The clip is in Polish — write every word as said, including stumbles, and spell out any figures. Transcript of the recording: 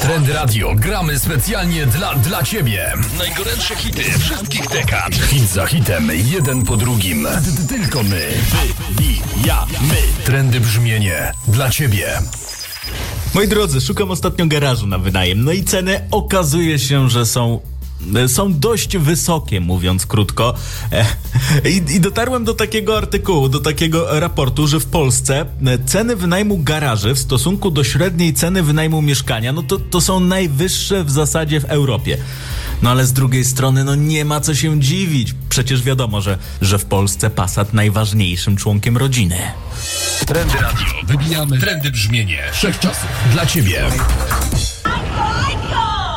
Trendy Radio gramy specjalnie dla, dla Ciebie. Najgorętsze hity wszystkich dekad. Hit za hitem, jeden po drugim. D- Tylko my. Wy, i ja, my. Trendy brzmienie dla Ciebie. Moi drodzy, szukam ostatnio garażu na wynajem. No i ceny okazuje się, że są... są dość wysokie, mówiąc krótko. I, I dotarłem do takiego artykułu, do takiego raportu, że w Polsce ceny wynajmu garaży w stosunku do średniej ceny wynajmu mieszkania, no to, to są najwyższe w zasadzie w Europie. No ale z drugiej strony, no nie ma co się dziwić. Przecież wiadomo, że, że w Polsce Passat najważniejszym członkiem rodziny. Trendy Radio. Wybijamy trendy brzmienie wszechczasów dla Ciebie.